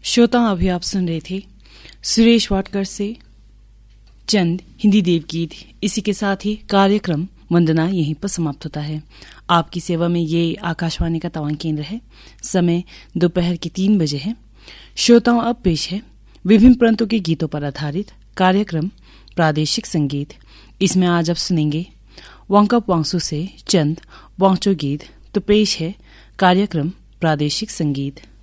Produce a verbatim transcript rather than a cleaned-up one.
श्रोता अभी आप सुन रहे थे सुरेश वाडकर से चंद हिंदी देवगीत। इसी के साथ ही कार्यक्रम वंदना यहीं पर समाप्त होता है। आपकी सेवा में ये आकाशवाणी का तवांग केंद्र है। समय दोपहर के तीन बजे है। श्रोताओं अब पेश है विभिन्न प्रांतों के गीतों पर आधारित कार्यक्रम प्रादेशिक संगीत। इसमें आज आप सुनेंगे वांगकप वांगसू से चंद वांगचो गीत। तो पेश है कार्यक्रम प्रादेशिक संगीत।